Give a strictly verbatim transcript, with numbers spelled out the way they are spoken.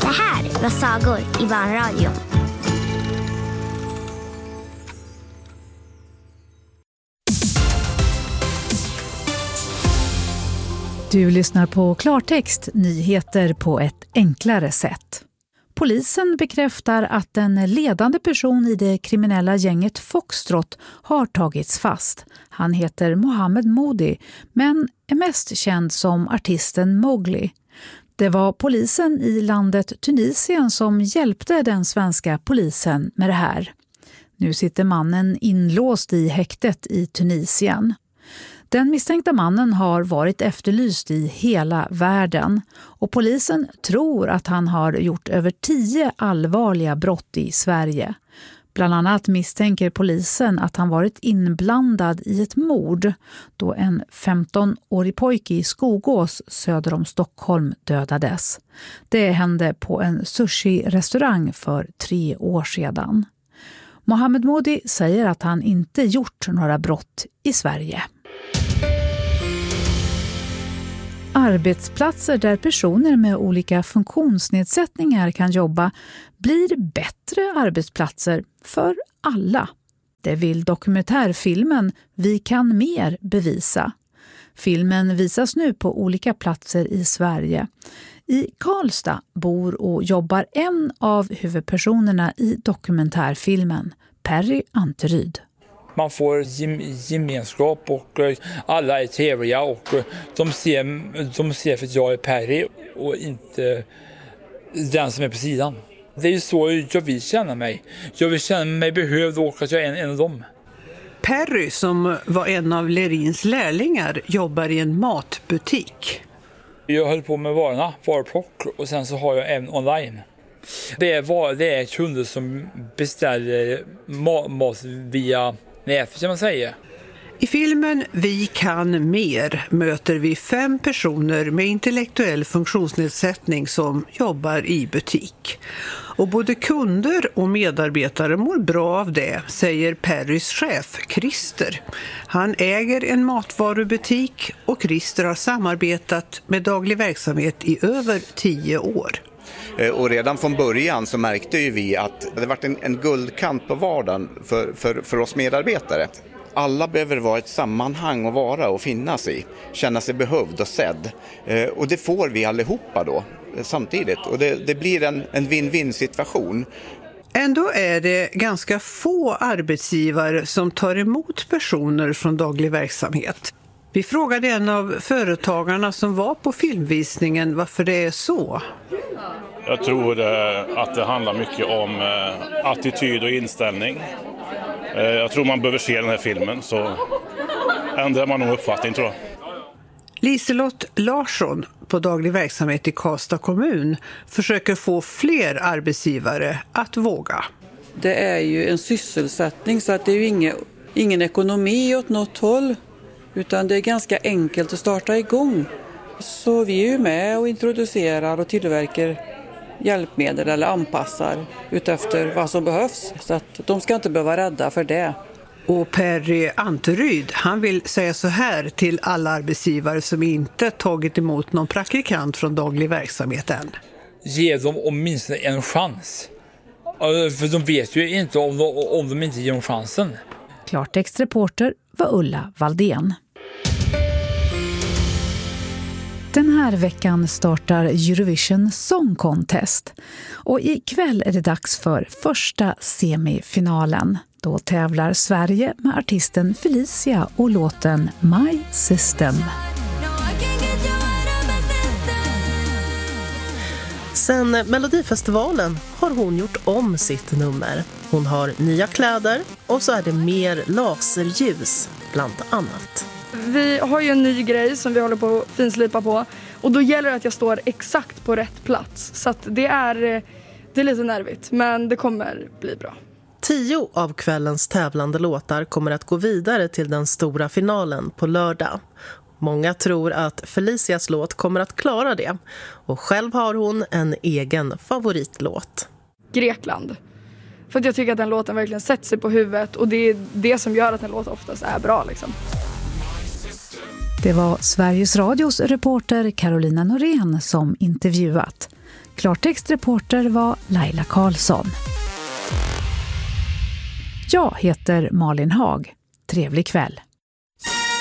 Det här var Sagor i Barnradion. Du lyssnar på Klartext, nyheter på ett enklare sätt. Polisen bekräftar att en ledande person i det kriminella gänget Foxtrot har tagits fast. Han heter Mohammed Modi, men är mest känd som artisten Mowgli. Det var polisen i landet Tunisien som hjälpte den svenska polisen med det här. Nu sitter mannen inlåst i häktet i Tunisien. Den misstänkta mannen har varit efterlyst i hela världen och polisen tror att han har gjort över tio allvarliga brott i Sverige. Bland annat misstänker polisen att han varit inblandad i ett mord då en femtonårig pojke i Skogås söder om Stockholm dödades. Det hände på en sushi-restaurang för tre år sedan. Mohammed Modi säger att han inte gjort några brott i Sverige. Arbetsplatser där personer med olika funktionsnedsättningar kan jobba blir bättre arbetsplatser för alla. Det vill dokumentärfilmen Vi kan mer bevisa. Filmen visas nu på olika platser i Sverige. I Karlstad bor och jobbar en av huvudpersonerna i dokumentärfilmen, Perry Anteryd. Man får gemenskap och alla är trevliga och de ser, de ser för att jag är Perry och inte den som är på sidan. Det är ju så jag vill känna mig. Jag vill känna mig behövd och att jag är en, en av dem. Perry, som var en av Lerins lärlingar, jobbar i en matbutik. Jag höll på med varorna, varuplock, och sen så har jag även online. Det är, var, det är kunder som beställer mat, mat via nätet, kan man säga. I filmen Vi kan mer möter vi fem personer med intellektuell funktionsnedsättning som jobbar i butik. Och både kunder och medarbetare mår bra av det, säger Perrys chef Christer. Han äger en matvarubutik och Christer har samarbetat med daglig verksamhet i över tio år. Och redan från början så märkte ju vi att det varit en, en guldkant på vardagen för, för, för oss medarbetare. Alla behöver vara ett sammanhang att vara och finnas i, känna sig behövd och sedd. Och det får vi allihopa då samtidigt. Och det, det blir en, en win-win situation. Ändå är det ganska få arbetsgivare som tar emot personer från daglig verksamhet. Vi frågade en av företagarna som var på filmvisningen varför det är så. Jag tror att det handlar mycket om attityd och inställning. Jag tror man behöver se den här filmen, så ändrar man nog uppfattning, tror jag. Liselott Larsson på daglig verksamhet i Karlstad kommun försöker få fler arbetsgivare att våga. Det är ju en sysselsättning, så att det är ju ingen, ingen ekonomi åt något håll, utan det är ganska enkelt att starta igång. Så vi är ju med och introducerar och tillverkar hjälpmedel eller anpassar utefter vad som behövs, så att de ska inte behöva rädda för det. Och Perry Anteryd, han vill säga så här till alla arbetsgivare som inte tagit emot någon praktikant från daglig verksamhet än. Ge dem åtminstone en chans. För de vet ju inte om de, om de inte ger dem chansen. Klartextreporter var Ulla Valdén. Den här veckan startar Eurovision Song Contest och ikväll är det dags för första semifinalen. Då tävlar Sverige med artisten Felicia och låten My System. Sen Melodifestivalen har hon gjort om sitt nummer. Hon har nya kläder och så är det mer laserljus bland annat. Vi har ju en ny grej som vi håller på att finslipa på. Och då gäller det att jag står exakt på rätt plats. Så att det är, det är lite nervigt, men det kommer bli bra. Tio av kvällens tävlande låtar kommer att gå vidare till den stora finalen på lördag. Många tror att Felicias låt kommer att klara det. Och själv har hon en egen favoritlåt. Grekland. För att jag tycker att den låten verkligen sätter sig på huvudet. Och det är det som gör att en låt oftast är bra liksom. Det var Sveriges Radios reporter Carolina Norén som intervjuat. Klartextreporter var Laila Karlsson. Jag heter Malin Hag. Trevlig kväll.